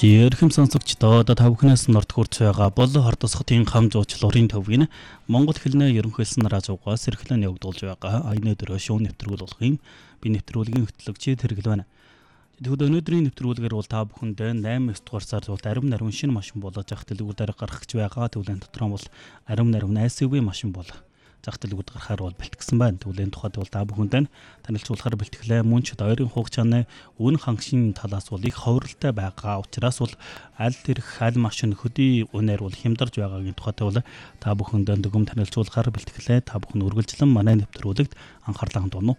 Жирхэм сонсогчдоо та бүхнээс норд хүрч байгаа бол хордосхотын хам зуучлалын төвгийн Монгол хэлний ерөнхийлсөн радиогоос эрхлэн явагдуулж байгаа аяны дөрөв шоу нэвтрүүлэг болох юм. Би нэвтрүүлгийн хөтлөгч Тэргэл байна. Тэгвэл өнөөдрийн нэвтрүүлгээр бол та бүхэндээ 8-9 дугаар сард бол арим нарийн шинэ машин болоод зах дэлгүүрээр гарах гэж байгаа. Тэгвэл энэ дотор нь бол арим нарийн SUV машин бол зах дэлгүүрд гарахаар бол бэлтгэсэн байна. Тэгвэл энэ тухайд бол та бүхэндээ танилцуулахаар бэлтгэлээ. Мөн ч ойрын хугацааны үн хангашийн талаас бол их ховролтой байгаа учраас бол аль тэрх аль машин хөдий үнээр бол хямдарж байгаагийн тухайд бол та бүхэндээ дүгм танилцуулахаар бэлтгэлээ. Та бүхэн үргэлжлэн манай нэвтрүүлэгт анхаарлаа хандуулна.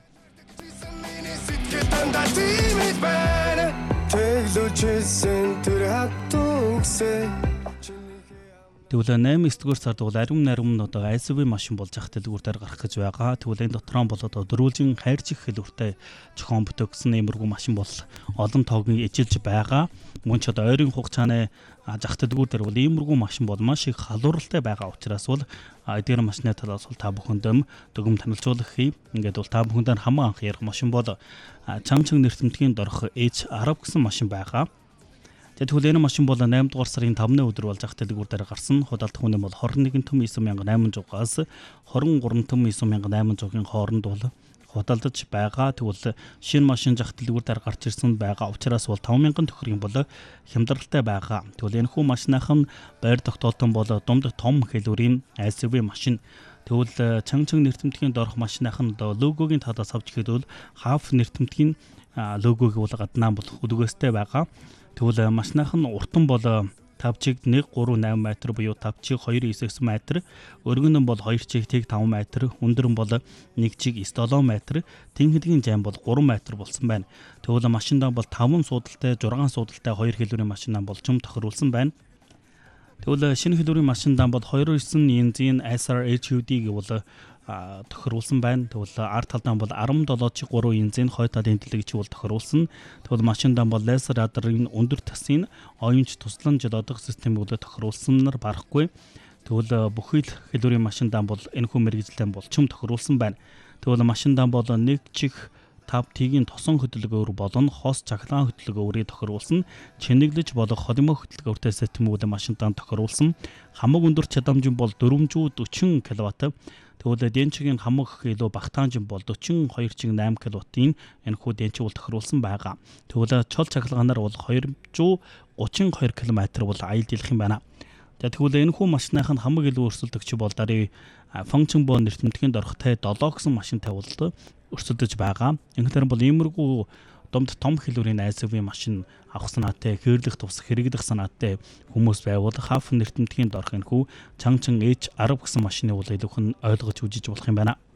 Тэгвэл 8-9 дугаар сард бол арим одоо SUV машин болж зах дэлгүүрээр гарах гэж байгаа. Тэгвэл энэ дотор нь бол одоо дөрвөлжин хайрцаг хэлбэртэй зохион бүтээсэн иймэрхүү машин бол олон тоогийн эжилж байгаа. Мөн ч одоо ойрын хугацааны зах дэлгүүрээр бол иймэрхүү машин бол маш их халууралтай байгаа учраас бол эдгээр машины талаас бол та бүхэндээ дүгм танилцуулах хий. Ингээд бол та бүхэндээ хамаа анх ярих машин бол чамчиг нэртэмтгийн дорх H10 гэсэн машин байгаа. Тэгвэл энэ машин бол 8 дугаар сарын 5-ны өдөр бол зах дэлгүүрээр гарсан. Худалдах үнэ бол 21,9800-аас 23,9800-ийн хооронд бол худалдаж байгаа. Тэгвэл шинэ машин зах дэлгүүрээр гарч ирсэн байгаа учраас бол 5,000 төгрөгийн бол хямдралтай байгаа. Тэгвэл энэ хүү машинахан байр тогтоолтон бол дунд том хэлбэрийн SUV машин. Тэгвэл чанчиг нэртэмтгийн дорх машинахан одоо логогийн талаас авч ихэд бол хаф нэртэмтгийн логог бол гаднаа бол өдгөөстэй байгаа. Тэгвэл машинахан уртан бол 5 138 м буюу 5 299 м, өргөн нь бол 2 5 м, өндөр нь бол 1 7 м, тэнхлэгийн зам бол 3 м болсон байна. Тэгвэл машиндаа бол 5 суудалтай 6 суудалтай 2 хэлбэрийн машинаа болжм тохируулсан байна. Тэгвэл шинэ хэлбэрийн машиндаа бол 29 инзийн SR HUD гэвэл тохируулсан байна. Тэгвэл арт талдаа бол 17-3 инзийн хой талын дэлгэч бол тохируулсан. Тэгвэл машиндаа бол лазер радрын өндөр тасын оюунч туслан жолоодох системүүд тохируулсанар барахгүй. Тэгвэл бүхий л хэлбэрийн машиндаа бол энэхүү мэргэжлэн болчм тохируулсан байна. Тэгвэл машиндаа бол нэг чих 5 тигийн тосон хөдөлгөөр болон хос цахилгаан хөдөлгөөрийг тохируулсан. Чинэглэж болох холимоо хөдөлгөөртэй системүүд машиндаа тохируулсан. Хамаг өндөр чадамжин бол 440 кВт. Тэгвэл денчигийн хамаг илүү багтаамжин бол 42.8 кВт-ийн энэхүү денчиг бол тохируулсан байгаа. Тэгвэл чол цахилгаанаар бол 232 км бол аял дийлэх юм байна. Тэгвэл энэхүү машинаах нь хамаг илүү өрсөлдөгч бол дарын функцэн боо нэртэмтгийн дорхтой 7 гэсэн машинтай бол өрсөлдөж байгаа. Ингэхээр бол иймэрхүү домд том хэлбэрийн SUV машин авах санаатай, хэрлэх тусах хэрэглэх санаатай хүмүүс байвал хаф нэртэмтгийн дорх энэхүү чанчин H10 гэсэн машины бол илүүхэн ойлгож үзэж болох юм байна.